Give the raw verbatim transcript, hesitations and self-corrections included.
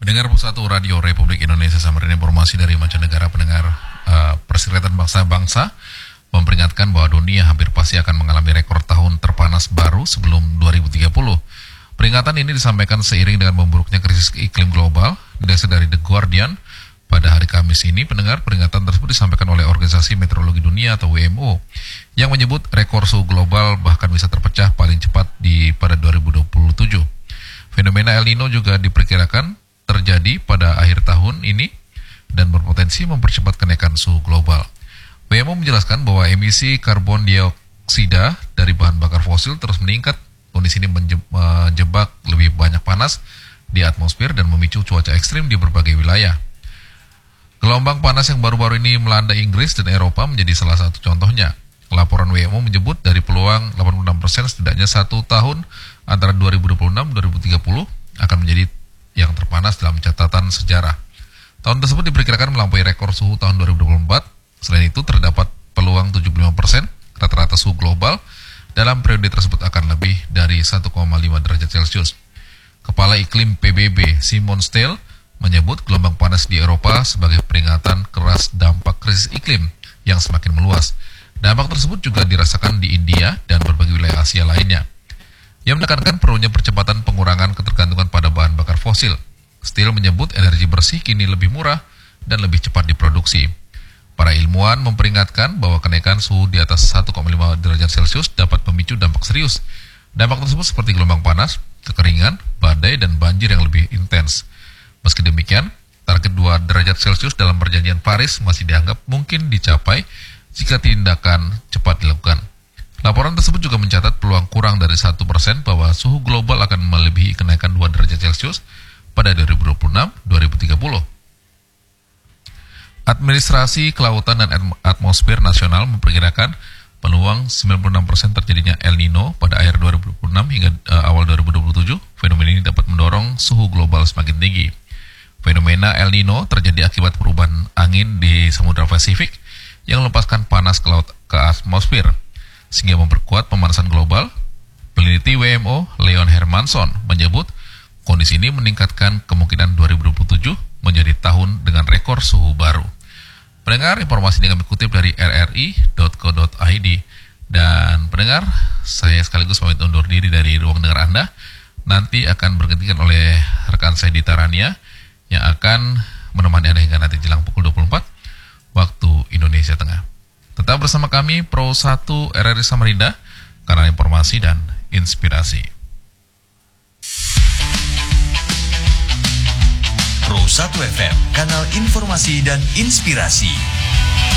Pendengar Pusat Radio Republik Indonesia, Samarinda, informasi dari mancanegara. Pendengar, uh, Perserikatan Bangsa-Bangsa memperingatkan bahwa dunia hampir pasti akan mengalami rekor tahun terpanas baru sebelum dua ribu tiga puluh. Peringatan ini disampaikan seiring dengan memburuknya krisis iklim global. Didasar dari The Guardian pada hari Kamis ini, pendengar, peringatan tersebut disampaikan oleh Organisasi Meteorologi Dunia atau W M O yang menyebut rekor suhu global bahkan bisa terpecah paling cepat di pada dua ribu dua puluh tujuh. Fenomena El Nino juga diperkirakan terjadi pada akhir tahun ini dan berpotensi mempercepat kenaikan suhu global. W M O menjelaskan bahwa emisi karbon dioksida dari bahan bakar fosil terus meningkat. Kondisi ini menjebak lebih banyak panas di atmosfer dan memicu cuaca ekstrim di berbagai wilayah. Gelombang panas yang baru-baru ini melanda Inggris dan Eropa menjadi salah satu contohnya. Laporan W M O menyebut dari peluang delapan puluh enam persen setidaknya satu tahun antara dua ribu dua puluh enam dan dua ribu tiga puluh akan menjadi yang terpanas dalam catatan sejarah. Tahun tersebut diperkirakan melampaui rekor suhu tahun dua ribu dua puluh empat. Selain itu, terdapat peluang tujuh puluh lima persen rata-rata suhu global dalam periode tersebut akan lebih dari satu koma lima derajat Celcius. Kepala Iklim P B B Simon Steel menyebut gelombang panas di Eropa sebagai peringatan keras dampak krisis iklim yang semakin meluas. Dampak tersebut juga dirasakan di India dan berbagai wilayah Asia lainnya. Ia menekankan perlunya percepatan pengurangan ketergantungan pada bahan bakar fosil. Steel menyebut energi bersih kini lebih murah dan lebih cepat diproduksi. Para ilmuwan memperingatkan bahwa kenaikan suhu di atas satu koma lima derajat Celcius dapat memicu dampak serius. Dampak tersebut seperti gelombang panas, kekeringan, badai, dan banjir yang lebih intens. Meski demikian, target dua derajat Celcius dalam perjanjian Paris masih dianggap mungkin dicapai jika tindakan cepat dilakukan. Laporan tersebut juga mencatat peluang kurang dari satu persen bahwa suhu global akan melebihi kenaikan dua derajat Celcius pada dua ribu dua puluh enam sampai dua ribu tiga puluh. Administrasi Kelautan dan Atmosfer Nasional memperkirakan peluang sembilan puluh enam persen terjadinya El Nino pada akhir dua ribu dua puluh enam hingga uh, awal dua ribu dua puluh tujuh. Fenomena ini dapat mendorong suhu global semakin tinggi. Fenomena El Nino terjadi akibat perubahan angin di Samudra Pasifik yang melepaskan panas ke laut ke atmosfer, sehingga memperkuat pemanasan global. Peneliti W M O Leon Hermanson menyebut kondisi ini meningkatkan kemungkinan dua ribu dua puluh tujuh menjadi tahun dengan rekor suhu baru. Pendengar, informasi ini kami kutip dari r r i dot co dot i d. Dan pendengar, saya sekaligus pamit undur diri dari ruang dengar Anda. Nanti akan bergantikan oleh rekan saya Dita Rania yang akan menemani Anda hingga nanti jelang pukul dua puluh empat waktu Indonesia Tengah. Tetap bersama kami Pro satu R R I Samarinda, karena informasi dan inspirasi. Pro satu F M, kanal informasi dan inspirasi.